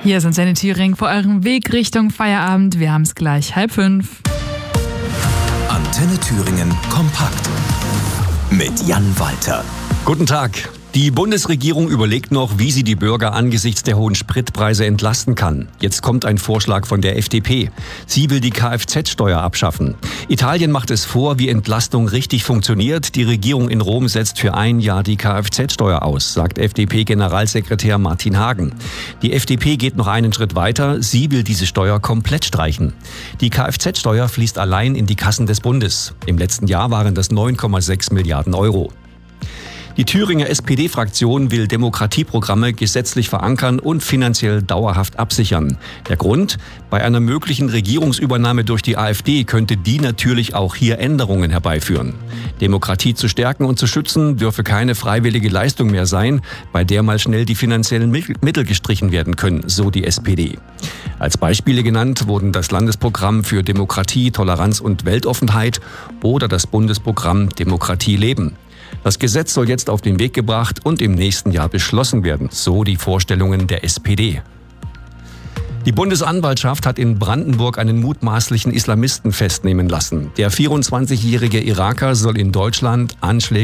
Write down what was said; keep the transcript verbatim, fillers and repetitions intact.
Hier sind Antenne Thüringen vor eurem Weg Richtung Feierabend. Wir haben es gleich halb fünf. Antenne Thüringen kompakt mit Jan Walter. Guten Tag. Die Bundesregierung überlegt noch, wie sie die Bürger angesichts der hohen Spritpreise entlasten kann. Jetzt kommt ein Vorschlag von der F D P. Sie will die Kfz-Steuer abschaffen. Italien macht es vor, wie Entlastung richtig funktioniert. Die Regierung in Rom setzt für ein Jahr die Kfz-Steuer aus, sagt F D P-Generalsekretär Martin Hagen. Die F D P geht noch einen Schritt weiter. Sie will diese Steuer komplett streichen. Die Kfz-Steuer fließt allein in die Kassen des Bundes. Im letzten Jahr waren das neun Komma sechs Milliarden Euro. Die Thüringer S P D-Fraktion will Demokratieprogramme gesetzlich verankern und finanziell dauerhaft absichern. Der Grund? Bei einer möglichen Regierungsübernahme durch die AfD könnte die natürlich auch hier Änderungen herbeiführen. Demokratie zu stärken und zu schützen dürfe keine freiwillige Leistung mehr sein, bei der mal schnell die finanziellen Mittel gestrichen werden können, so die S P D. Als Beispiele genannt wurden das Landesprogramm für Demokratie, Toleranz und Weltoffenheit oder das Bundesprogramm Demokratie leben. Das Gesetz soll jetzt auf den Weg gebracht und im nächsten Jahr beschlossen werden, so die Vorstellungen der S P D. Die Bundesanwaltschaft hat in Brandenburg einen mutmaßlichen Islamisten festnehmen lassen. Der vierundzwanzigjährige Iraker soll in Deutschland Anschläge